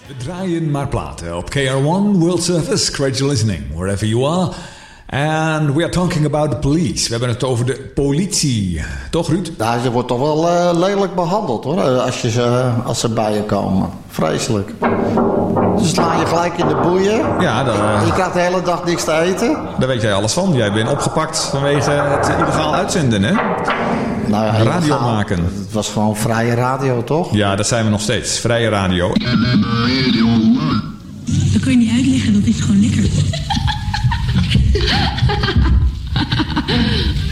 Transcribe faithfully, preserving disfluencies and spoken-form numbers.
We draaien maar platen op K R one World Service. Great listening, wherever you are. And we are talking about the police. We hebben het over de politie. Toch, Ruud? Ja, je wordt toch wel uh, lelijk behandeld, hoor. Als, je ze, als ze bij je komen. Vreselijk. Ze slaan je gelijk in de boeien. Ja, dat, uh, je krijgt de hele dag niks te eten. Daar weet jij alles van. Jij bent opgepakt vanwege het illegaal uitzenden, hè? Nou ja, radio gaan. maken. Het was gewoon vrije radio, toch? Ja, dat zijn we nog steeds. Vrije radio. Dat kun je niet uitleggen, dat is gewoon lekker.